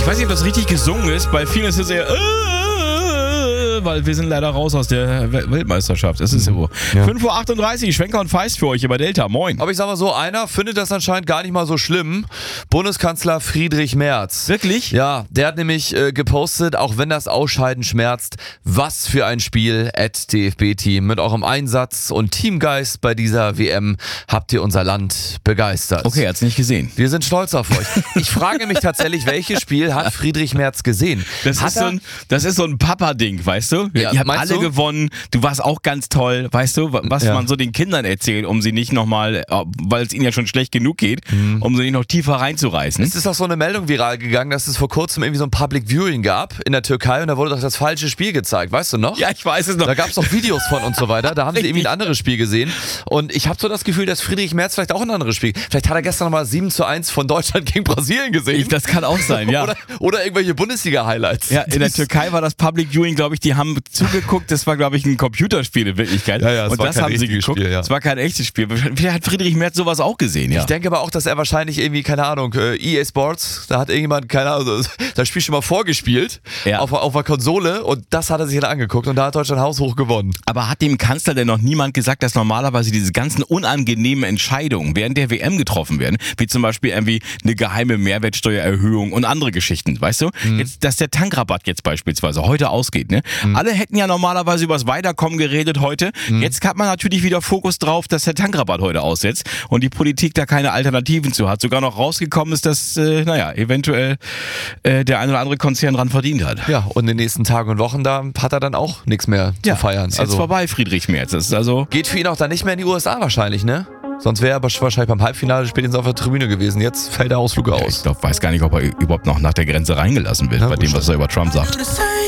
weiß nicht, ob das richtig gesungen ist. Bei vielen ist es eher weil wir sind leider raus aus der Weltmeisterschaft. Das ist ja so. Ja. 5:38 Uhr, Schwenker und Feist für euch über Delta. Moin. Aber ich sag mal so, einer findet das anscheinend gar nicht mal so schlimm. Bundeskanzler Friedrich Merz. Wirklich? Ja, der hat nämlich gepostet, auch wenn das Ausscheiden schmerzt, was für ein Spiel @DFB-Team. Mit eurem Einsatz und Teamgeist bei dieser WM habt ihr unser Land begeistert. Okay, er hat's nicht gesehen. Wir sind stolz auf euch. Ich frage mich tatsächlich, welches Spiel hat Friedrich Merz gesehen? Das ist so ein Papa-Ding, weißt du? Ja, ihr habt meinst alle du? gewonnen, du warst auch ganz toll, weißt du, was Ja. man so den Kindern erzählt, um sie nicht nochmal, weil es ihnen ja schon schlecht genug geht, um sie nicht noch tiefer reinzureißen. Es ist doch so eine Meldung viral gegangen, dass es vor kurzem irgendwie so ein Public Viewing gab in der Türkei und da wurde doch das falsche Spiel gezeigt, weißt du noch? Ja, ich weiß es noch. Da gab es doch Videos von und so weiter, da haben sie irgendwie ein anderes Spiel gesehen und ich habe so das Gefühl, dass Friedrich Merz vielleicht auch ein anderes Spiel, vielleicht hat er gestern nochmal 7:1 von Deutschland gegen Brasilien gesehen. Das kann auch sein, ja. Oder irgendwelche Bundesliga-Highlights. Ja, in der Türkei war das Public Viewing, glaube ich, die haben zugeguckt, das war, glaube ich, ein Computerspiel in Wirklichkeit. Ja, es und war das kein haben sie richtiges geguckt. Spiel, ja. Es war kein echtes Spiel. Vielleicht hat Friedrich Merz sowas auch gesehen, ja. Ich denke aber auch, dass er wahrscheinlich irgendwie, keine Ahnung, EA Sports, da hat irgendjemand, keine Ahnung, das Spiel schon mal vorgespielt auf der Konsole und das hat er sich dann angeguckt und da hat Deutschland haushoch gewonnen. Aber hat dem Kanzler denn noch niemand gesagt, dass normalerweise diese ganzen unangenehmen Entscheidungen während der WM getroffen werden? Wie zum Beispiel irgendwie eine geheime Mehrwertsteuererhöhung und andere Geschichten, weißt du? Jetzt, dass der Tankrabatt jetzt beispielsweise heute ausgeht, ne? Alle hätten ja normalerweise übers Weiterkommen geredet heute. Jetzt hat man natürlich wieder Fokus drauf, dass der Tankrabatt heute aussetzt und die Politik da keine Alternativen zu hat. Sogar noch rausgekommen ist, dass, eventuell der ein oder andere Konzern dran verdient hat. Ja, und in den nächsten Tagen und Wochen, da hat er dann auch nichts mehr zu feiern. Ist jetzt vorbei, Friedrich Merz. Das ist also geht für ihn auch dann nicht mehr in die USA wahrscheinlich, ne? Sonst wäre er wahrscheinlich beim Halbfinale spätestens auf der Tribüne gewesen. Jetzt fällt der Ausflug aus. Ich weiß gar nicht, ob er überhaupt noch nach der Grenze reingelassen wird, bei dem, was er über Trump sagt.